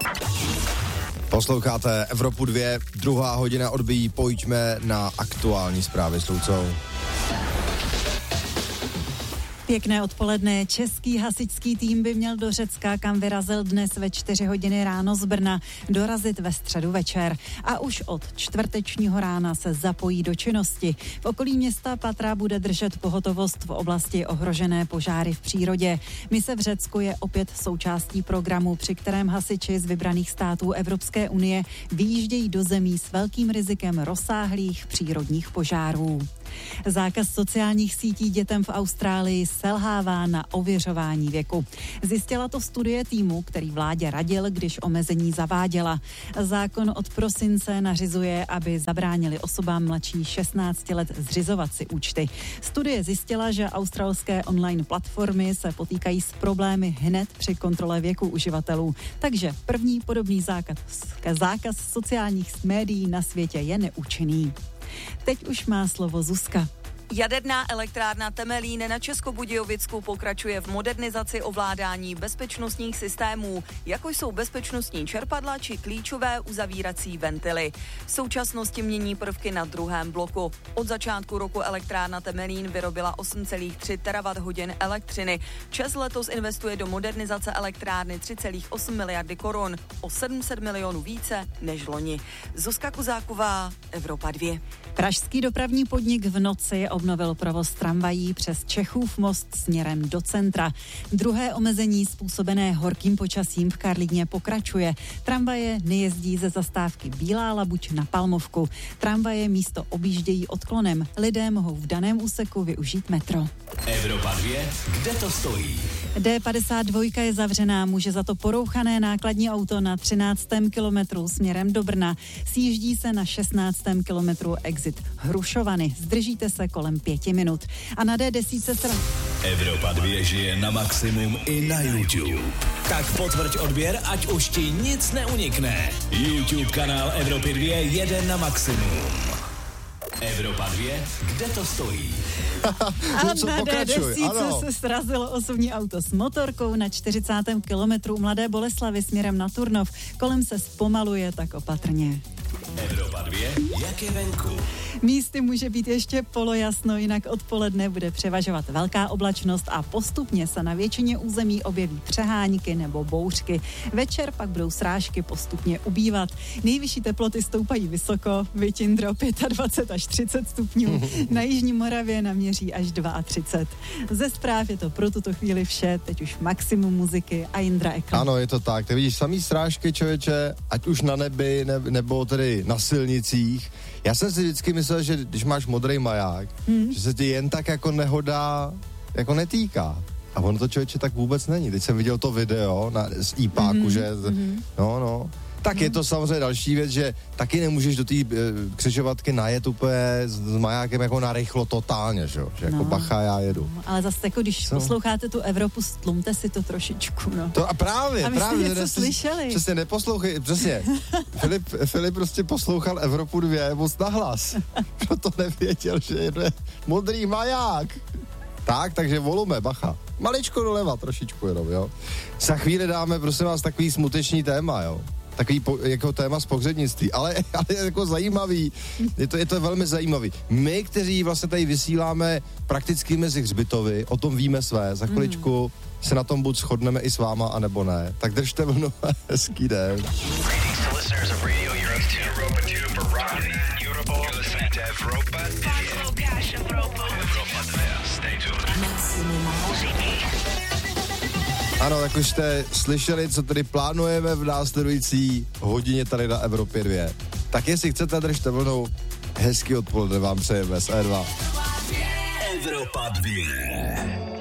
Posloucháte Evropu 2, druhá hodina odbíjí, pojďme na aktuální zprávy s Lucou. Pěkné odpoledne. Český hasičský tým by měl do Řecka, kam vyrazil dnes ve 4 hodiny ráno z Brna, dorazit ve středu večer. A už od čtvrtečního rána se zapojí do činnosti. V okolí města patra bude držet pohotovost v oblasti ohrožené požáry v přírodě. Mise v Řecku je opět součástí programu, při kterém hasiči z vybraných států Evropské unie vyjíždějí do zemí s velkým rizikem rozsáhlých přírodních požárů. Zákaz sociálních sítí dětem v Austrálii selhává na ověřování věku. Zjistila to studie týmu, který vládě radil, když omezení zaváděla. Zákon od prosince nařizuje, aby zabránili osobám mladší 16 let zřizovat si účty. Studie zjistila, že australské online platformy se potýkají s problémy hned při kontrole věku uživatelů. Takže první podobný zákaz sociálních médií na světě je neúčinný. Teď už má slovo Zuzka. Jaderná elektrárna Temelín na Českobudějovicku pokračuje v modernizaci ovládání bezpečnostních systémů, jako jsou bezpečnostní čerpadla či klíčové uzavírací ventily. V současnosti mění prvky na druhém bloku. Od začátku roku elektrárna Temelín vyrobila 8,3 terawatt-hodin elektřiny. ČEZ letos investuje do modernizace elektrárny 3,8 miliardy korun, o 700 milionů více než loni. Zuzka Kuzáková, Evropa 2. Pražský dopravní podnik v noci obnovil provoz tramvají přes Čechův most směrem do centra. Druhé omezení způsobené horkým počasím v Karlíně pokračuje. Tramvaje nejezdí ze zastávky Bílá Labuť na Palmovku. Tramvaje místo objíždějí odklonem. Lidé mohou v daném úseku využít metro. Evropa 2, kde to stojí? D52 je zavřená, může za to porouchané nákladní auto na 13. kilometru směrem do Brna. Sjíždí se na 16. kilometru exit Hrušovany. Zdržíte se kolem 5 minut. A na D10 Evropa 2 žije na maximum i na YouTube. Tak potvrď odběr, ať už ti nic neunikne. YouTube kanál Evropy 2 jede na maximum. Evropa 2, kde to stojí? A na D10 se srazilo osobní auto s motorkou na 40. kilometru Mladé Boleslavi směrem na Turnov. Kolem se zpomaluje, tak opatrně. Evropa 2, jak je venku? Místy může být ještě polojasno, jinak odpoledne bude převažovat velká oblačnost a postupně se na většině území objeví přehánky nebo bouřky. Večer pak budou srážky postupně ubývat. Nejvyšší teploty stoupají vysoko, Vytindro 25 až 30 stupňů, na Jižní Moravě naměří až 32. Ze zpráv je to pro tuto chvíli vše, teď už maximum muziky a Jindra Ekl. Ano, je to tak. Ty vidíš samý srážky, člověče, ať už na nebi, nebo tedy na silnicích. Já jsem si vždycky myslel, že když máš modrý maják, že se ti jen tak jako nehoda jako netýká. A ono to, člověče, tak vůbec není. Teď jsem viděl to video z IPáku, že no. Tak je to samozřejmě další věc, že taky nemůžeš do té křižovatky najet úplně s majákem jako narychlo totálně, že jo? Že jako bacha, já jedu. Ale zase jako když posloucháte tu Evropu, stlumte si to trošičku, no. To a právě. Něco slyšeli. Přesně, neposlouchej, přesně. Filip prostě poslouchal Evropu 2 moc nahlas. Proto nevěděl, že jede modrý maják. Takže volume, bacha. Maličko doleva, trošičku jenom, jo. Za chvíli dáme, prosím vás, takový smuteční téma, jo. Takový jako téma z pohřebnictví, ale jako zajímavý, je to velmi zajímavý. My, kteří vlastně tady vysíláme prakticky mezi hřbitovy, o tom víme své, za chviličku se na tom buď shodneme i s váma, anebo ne. Tak držte vlnu, hezký den. Ano, tak už jste slyšeli, co tady plánujeme v následující hodině tady na Evropě 2. Tak jestli chcete, držte vlnou, hezký odpoledne vám přejeme z E2. Evropa 2.